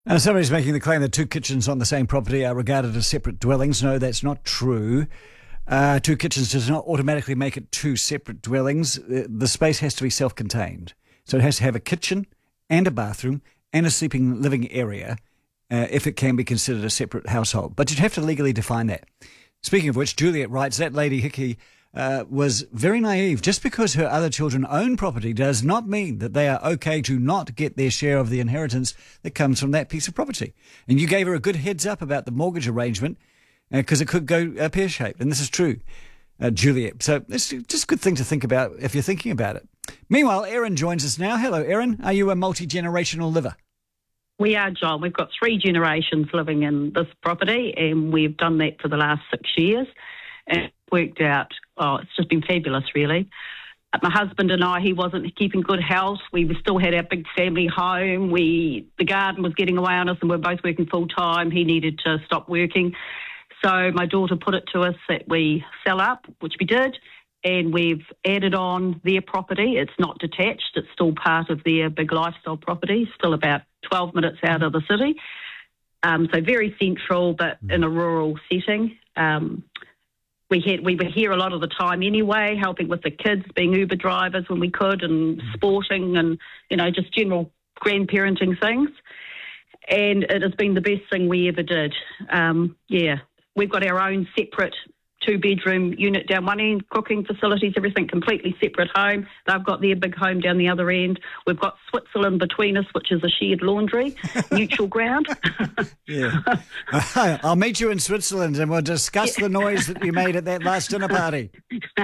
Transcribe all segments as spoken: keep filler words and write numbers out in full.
Now, somebody's making the claim that two kitchens on the same property are regarded as separate dwellings. No, that's not true. Uh, two kitchens does not automatically make it two separate dwellings. The, the space has to be self-contained. So it has to have a kitchen and a bathroom and a sleeping living area uh, if it can be considered a separate household. But you'd have to legally define that. Speaking of which, Juliet writes, that lady Hickey uh, was very naive. Just because her other children own property does not mean that they are okay to not get their share of the inheritance that comes from that piece of property. And you gave her a good heads up about the mortgage arrangement because uh, it could go uh, pear-shaped. And this is true, uh, Juliet. So it's just a good thing to think about if you're thinking about it. Meanwhile, Erin joins us now. Hello, Erin. Are you a multi-generational liver? We are, John. We've got three generations living in this property, and we've done that for the last six years. And it worked out, oh, it's just been fabulous, really. My husband and I, he wasn't keeping good health. We still had our big family home. We The garden was getting away on us, and we we're both working full-time. He needed to stop working. So my daughter put it to us that we sell up, which we did, and we've added on their property. It's not detached. It's still part of their big lifestyle property, still about twelve minutes out of the city. Um, so very central, but in a rural setting. Um, we had we were here a lot of the time anyway, helping with the kids, being Uber drivers when we could, and sporting and, you know, just general grandparenting things. And it has been the best thing we ever did. Um, yeah, we've got our own separate two-bedroom unit down one end, cooking facilities, everything completely separate home. They've got their big home down the other end. We've got Switzerland between us, which is a shared laundry, neutral ground. Yeah. I'll meet you in Switzerland and we'll discuss yeah. the noise that you made at that last dinner party.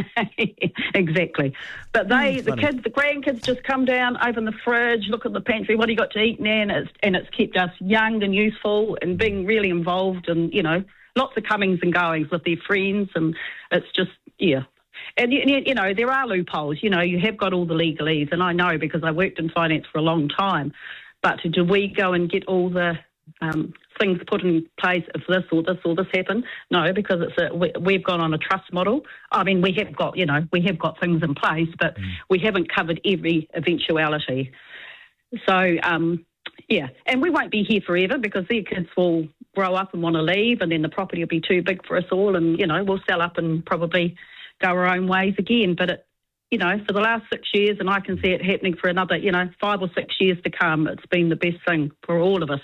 Exactly. But they, mm, the kids, the grandkids just come down, open the fridge, look at the pantry, what do you got to eat, Nan? And it's, and it's kept us young and youthful and being really involved and, you know, lots of comings and goings with their friends, and it's just, yeah. And, you, you know, there are loopholes. You know, you have got all the legalese, and I know because I worked in finance for a long time. But do we go and get all the um, things put in place if this or this or this happen? No, because it's a, we, we've gone on a trust model. I mean, we have got, you know, we have got things in place, but mm. we haven't covered every eventuality. So, um, yeah, and we won't be here forever because their kids will grow up and want to leave, and then the property will be too big for us all, and, you know, we'll sell up and probably go our own ways again. But, it, you know, for the last six years, and I can see it happening for another, you know, five or six years to come, it's been the best thing for all of us.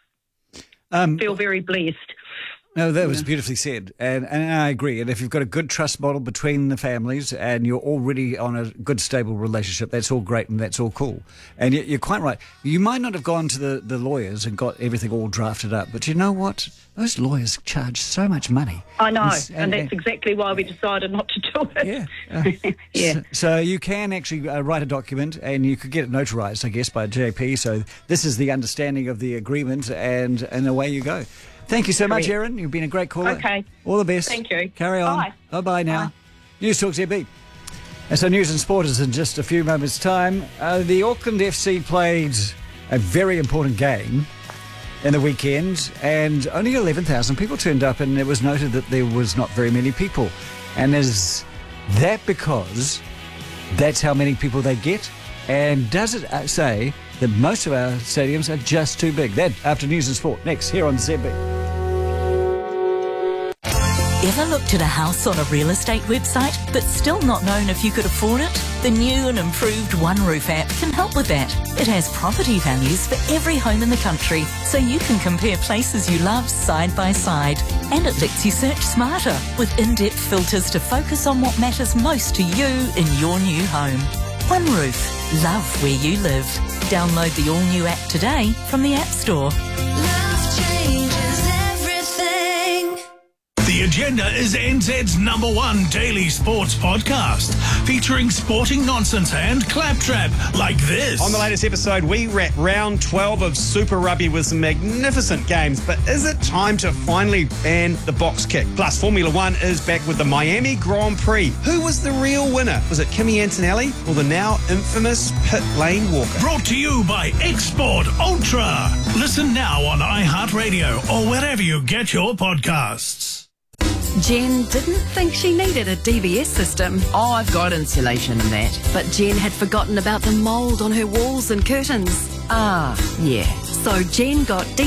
Um, feel very blessed. No, that was beautifully said, and, and I agree. And if you've got a good trust model between the families and you're already on a good, stable relationship, that's all great and that's all cool. And you're quite right. You might not have gone to the, the lawyers and got everything all drafted up, but you know what? Those lawyers charge so much money. I know, and, and, and that's exactly why we decided not to do it. Yeah. Uh, yeah. So, so you can actually uh, write a document and you could get it notarized, I guess, by a J P. So this is the understanding of the agreement, and, and away you go. Thank you so much, Erin. You've been a great caller. Okay. All the best. Thank you. Carry on. Bye. Bye-bye now. Bye. News Talk Z B. And so news and sport is in just a few moments' time. Uh, the Auckland F C played a very important game in the weekend, and only eleven thousand people turned up, and it was noted that there was not very many people. And is that because that's how many people they get? And does it say that most of our stadiums are just too big? That after news and sport, next, here on Z B. Ever looked at a house on a real estate website but still not known if you could afford it? The new and improved OneRoof app can help with that. It has property values for every home in the country, so you can compare places you love side by side. And it lets you search smarter with in-depth filters to focus on what matters most to you in your new home. OneRoof. Love where you live. Download the all-new app today from the App Store. Love changes everything. The Agenda is N Z's number one daily sports podcast, featuring sporting nonsense and claptrap like this. On the latest episode, we wrap round twelve of Super Rugby with some magnificent games, but is it time to finally ban the box kick? Plus, Formula One is back with the Miami Grand Prix. Who was the real winner? Was it Kimi Antonelli or the now infamous Pit Lane Walker? Brought to you by Export Ultra. Listen now on iHeartRadio or wherever you get your podcasts. Jen didn't think she needed a D B S system. Oh, I've got insulation and that. But Jen had forgotten about the mould on her walls and curtains. Ah, yeah. So Jen got